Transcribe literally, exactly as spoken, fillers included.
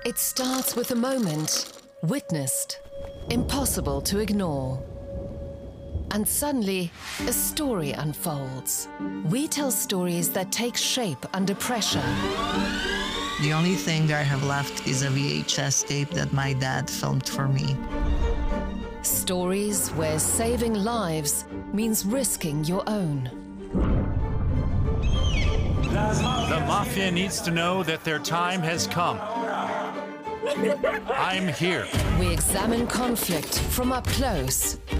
It starts with a moment witnessed, impossible to ignore. And suddenly, a story unfolds. We tell stories that take shape under pressure. The only thing that I have left is a V H S tape that my dad filmed for me. Stories where saving lives means risking your own. The Mafia needs to know that their time has come. I'm here. We examine conflict from up close